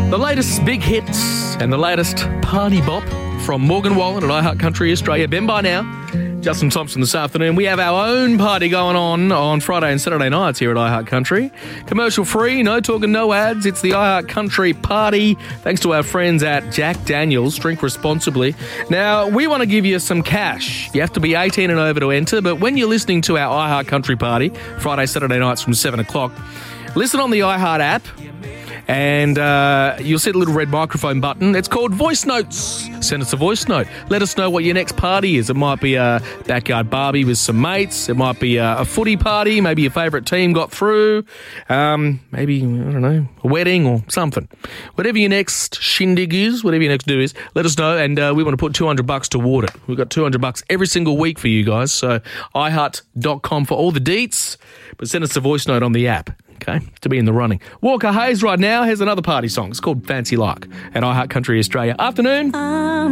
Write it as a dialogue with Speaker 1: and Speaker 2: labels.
Speaker 1: The latest big hits and the latest party bop from Morgan Wallen at iHeart Country Australia. Ben by now. Justin Thompson this afternoon. We have our own party going on Friday and Saturday nights here at iHeart Country. Commercial free, no talking, no ads. It's the iHeart Country Party. Thanks to our friends at Jack Daniels. Drink responsibly. Now, we want to give you some cash. You have to be 18 and over to enter, but when you're listening to our iHeart Country Party, Friday, Saturday nights from 7 o'clock, listen on the iHeart app. And you'll see the little red microphone button. It's called Voice Notes. Send us a voice note. Let us know what your next party is. It might be a backyard barbie with some mates. It might be a footy party. Maybe your favourite team got through. Maybe, I don't know, a wedding or something. Whatever your next shindig is, whatever your next do is, let us know. And we want to put $200 toward it. We've got $200 every single week for you guys. So iHeart.com for all the deets. But send us a voice note on the app. Okay, to be in the running. Walker Hayes right now has another party song. It's called Fancy Like at iHeart Country Australia. Afternoon.